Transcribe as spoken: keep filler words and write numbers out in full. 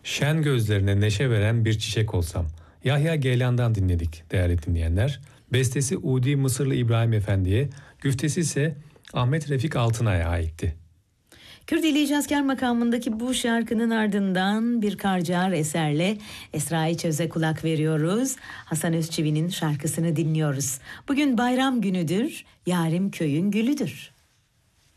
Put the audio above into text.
Şen gözlerine neşe veren bir çiçek olsam. Yahya Geylan'dan dinledik değerli dinleyenler. Bestesi Udi Mısırlı İbrahim Efendi'ye, güftesi ise Ahmet Refik Altınay'a aitti. Kürt Dili İcazkar makamındaki bu şarkının ardından bir Karcar eserle Esra İçöz'e kulak veriyoruz. Hasan Özçivit'in şarkısını dinliyoruz. Bugün bayram günüdür, yarim köyün gülüdür.